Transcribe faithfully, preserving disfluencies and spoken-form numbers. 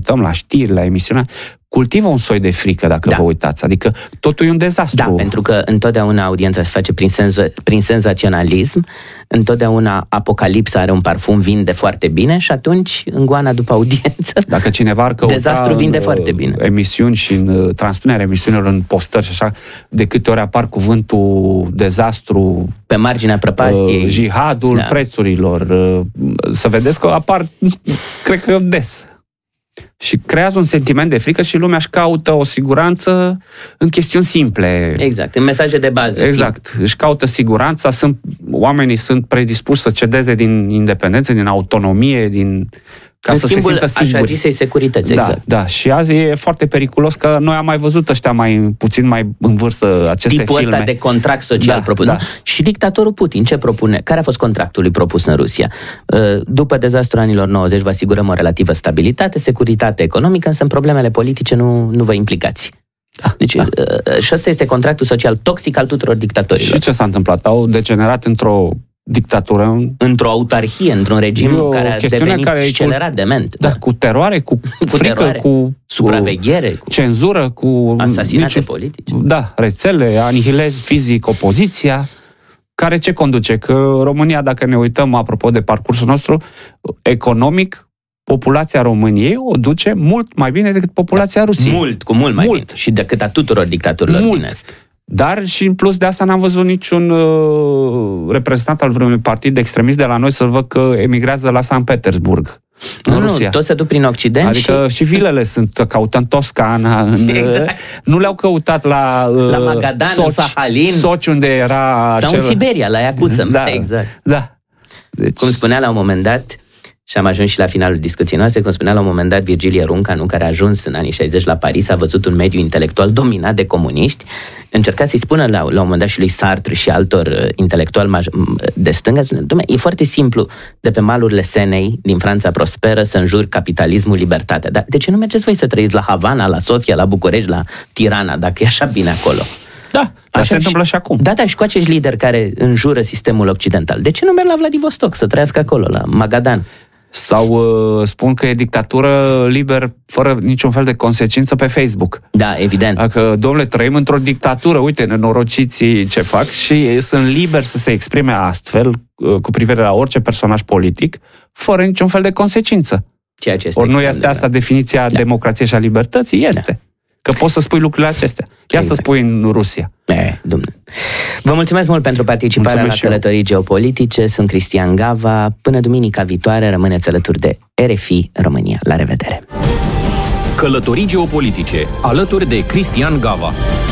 uităm la știri, la emisiunea, cultivă un soi de frică, dacă da. vă uitați. Adică totul e un dezastru. Da, pentru că întotdeauna audiența se face prin, senza- prin senzaționalism, întotdeauna apocalipsa are un parfum, vinde foarte bine și atunci îngoana după audiență. Dacă cineva ar căuta dezastru vinde foarte bine. Emisiuni și în transpunerea emisiunilor în postări și așa, de câte ori apar cuvântul dezastru, pe marginea prăpastiei, uh, jihadul da. prețurilor, uh, să vedeți că apar, cred că des. Și creează un sentiment de frică și lumea își caută o siguranță în chestiuni simple. Exact, în mesaje de bază. Exact, simplu. Își caută siguranța, sunt, oamenii sunt predispuși să cedeze din independență, din autonomie, din... ca în să schimbul, se simtă siguri. așa zisei securități, da, exact. Da, și azi e foarte periculos că noi am mai văzut ăștia mai puțin mai în vârstă aceste tipul filme. ăsta de contract social da, propus. Da. Și dictatorul Putin, ce propune? Care a fost contractul lui propus în Rusia? După dezastrul anilor nouăzeci vă asigurăm o relativă stabilitate, securitate economică, însă în problemele politice nu, nu vă implicați. Da, deci, da. Și ăsta este contractul social toxic al tuturor dictatorilor. Și ce s-a întâmplat? Au degenerat într-o dictatură, într-o autarhie, într-un regim care a devenit care accelerat, cu, dement. Da, da, cu teroare, cu, cu frică, teroare, cu supraveghere, cu cenzură, cu asasinate niciun, politice. Da, rețele, anihilez fizic opoziția, care ce conduce? Că România, dacă ne uităm, apropo de parcursul nostru, economic, populația României o duce mult mai bine decât populația Rusiei. Mult, cu mult mai mult. bine. Și decât a tuturor dictaturilor mult. din Est. Dar și în plus de asta n-am văzut niciun uh, reprezentant al vreunui partid extremist de la noi să-l văd că emigrează la Sankt Petersburg, în nu, Rusia. Nu, toți se duc prin Occident. Adică și, și vilele sunt, căută în Toscana, în, exact. Nu le-au căutat la uh, la Magadan, Soci, în Sahalin. Soci, unde era... Sau acel... în Siberia, la Iacuță. Da, exact. Da. Deci... Cum spunea la un moment dat, și am ajuns și la finalul discuției noastre, cum spunea la un moment dat Virgilie Runca, nu, care a ajuns în anii șaizeci la Paris, a văzut un mediu intelectual dominat de comuniști, încerca să-i spună la, la un moment dat și lui Sartre și altor uh, intelectuali maj- de stânga, spune, e foarte simplu de pe malurile Senei, din Franța prosperă, să înjuri capitalismul, libertatea. Dar de ce nu mergeți voi să trăiți la Havana, la Sofia, la București, la Tirana, dacă e așa bine acolo? Da, dar așa se întâmplă și acum. Da, da, și cu acești lideri care înjură sistemul occidental. De ce nu merg la Vladivostok să trăiască acolo, la Magadan? Sau uh, spun că e dictatură liber, fără niciun fel de consecință pe Facebook. Da, evident. Dacă, domnule, trăim într-o dictatură, uite, nenorociții ce fac și sunt liberi să se exprime astfel uh, cu privire la orice personaj politic, fără niciun fel de consecință. Ceea ce este ori nu este asta definiția da. democrației și a libertății? Este. Da. Că poți să spui lucrurile acestea. Ia exact. să spui în Rusia. E, domnule. Vă mulțumesc mult pentru participarea mulțumesc la Călătorii Geopolitice. Sunt Cristian Gava. Până duminica viitoare, rămâneți alături de R F I România. La revedere! Călătorii Geopolitice, alături de Cristian Gava.